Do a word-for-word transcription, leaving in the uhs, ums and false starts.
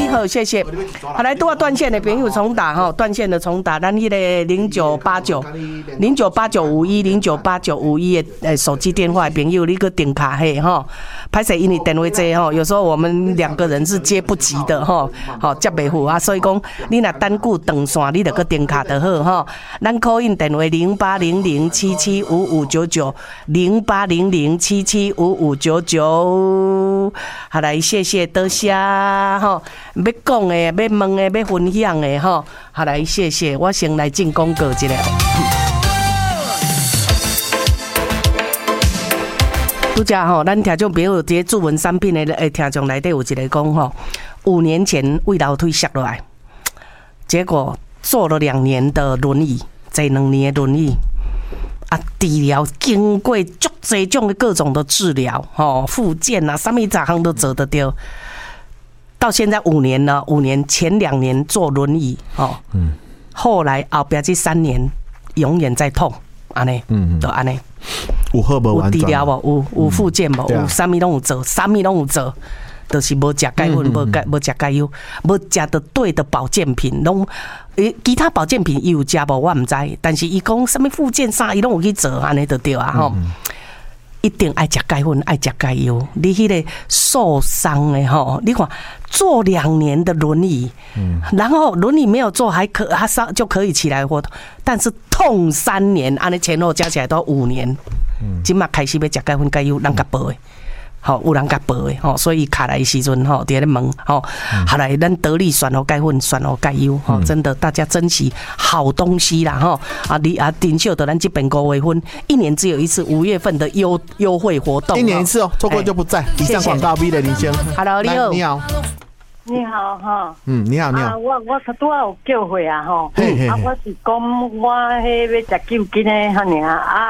一，好，谢谢。好，来多断线的朋友重打哈，断线的重打，咱迄个零九八九零九八九五一零九八九五一的呃手机电话的朋友，你个点卡嘿哈，拍摄因为电话这哈，有时候我们两个人是接不及的哈，好接袂赴啊，所以讲你若单顾长线，你就个点卡就好哈。咱 call in 电话零八零零七七五五九九零八零零七七五五九九，好来谢谢多谢哈，要讲的、要问的、要分享的哈，好来谢谢，我先来进广告一下。拄则吼，咱听众朋友伫驻文产品的诶听众内底有一个讲吼，五年前胃楼梯摔落来，结果坐了两年的轮椅，坐两年的轮椅。啊，治疗经过足侪种的各种的治疗，吼，复健啊，啥物杂项都做得到。到现在五年了，五年前两年坐轮椅，哦，嗯，后来后边这三年永远在痛，安尼，嗯，都安尼。 有好无完有治疗无？有有复健无？ 嗯、 有啥物拢有做，啥物拢有做。就是无食钙粉，无钙无食钙油，无食的对的保健品，拢诶其他保健品伊有食无我唔知，但是伊讲什么复健啥伊拢有去做，安尼就对啊吼。嗯、一定爱食钙粉，爱食钙油。你迄个受伤的吼，你看坐两年的轮椅，嗯、然后轮椅没有坐还可他上就可以起来活动，但是痛三年，安尼前后加起来都五年。嗯，今嘛开始要食钙粉钙油，人甲报的。好，有人甲报的吼，所以卡来的时阵吼，伫咧问吼，后来咱得力选好钙粉，选好钙油吼，真的大家珍惜好东西啦吼。啊，你啊，顶秀的咱这边五月份，一年只有一次五月份的优优惠活动， 一年一次哦，错过就不在。以上广告 V 的林先 ，Hello， 你好， 你好， 你好哈， 嗯，你好，你好， 啊、我我拄仔有叫回啊吼，啊，我是讲我迄要食酒精的遐尔啊。